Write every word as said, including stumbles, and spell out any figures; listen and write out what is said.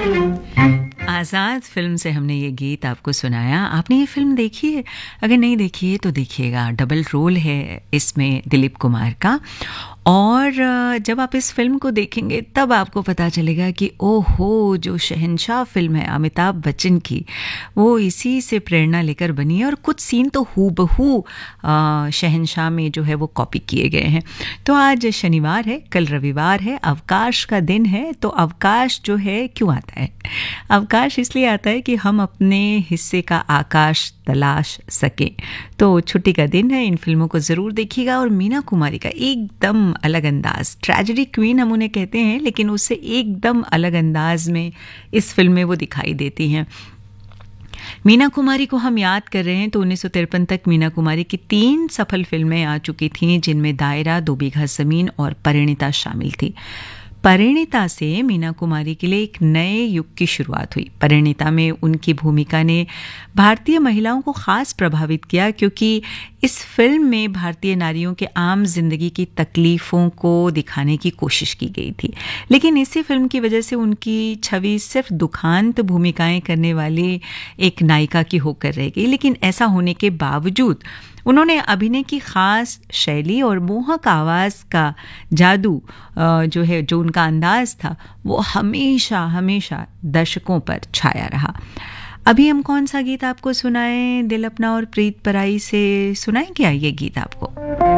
आज़ाद film से हमने ये गीत आपको सुनाया। आपने ये फिल्म देखी है? अगर नहीं देखी है तो देखिएगा। डबल रोल है इसमें दिलीप कुमार का, और जब आप इस फिल्म को देखेंगे तब आपको पता चलेगा कि ओहो, जो शहंशाह फिल्म है अमिताभ बच्चन की, वो इसी से प्रेरणा लेकर बनी है, और कुछ सीन तो हूबहू शहंशाह में जो है वो कॉपी किए गए हैं। तो आज शनिवार है, कल रविवार है, अवकाश का दिन है। तो अवकाश जो है क्यों आता है? अवकाश इसलिए आता है कि हम अपने हिस्से का आकाश तलाश सकें। तो छुट्टी का दिन है, इन फिल्मों को ज़रूर देखिएगा। और मीना कुमारी का एकदम अलग अंदाज, ट्रेजेडी क्वीन हम उन्हें कहते हैं, लेकिन उससे एकदम अलग अंदाज में इस फिल्म में वो दिखाई देती हैं। मीना कुमारी को हम याद कर रहे हैं तो उन्नीस सौ तिरपन तक मीना कुमारी की तीन सफल फिल्में आ चुकी थीं, जिनमें दायरा, दो बीघा ज़मीन और परिणीता शामिल थी। परिणीता से मीना कुमारी के लिए एक नए युग की शुरुआत हुई। परिणीता में उनकी भूमिका ने भारतीय महिलाओं को खास प्रभावित किया, क्योंकि इस फिल्म में भारतीय नारियों के आम जिंदगी की तकलीफ़ों को दिखाने की कोशिश की गई थी। लेकिन इसी फिल्म की वजह से उनकी छवि सिर्फ दुखांत भूमिकाएं करने वाली एक नायिका की होकर रह गई। लेकिन ऐसा होने के बावजूद उन्होंने अभिनय की खास शैली और मोहक आवाज़ का जादू जो है, जो उनका अंदाज था, वो हमेशा हमेशा दर्शकों पर छाया रहा। अभी हम कौन सा गीत आपको सुनाएं? दिल अपना और प्रीत पराई से सुनाएं क्या ये गीत आपको?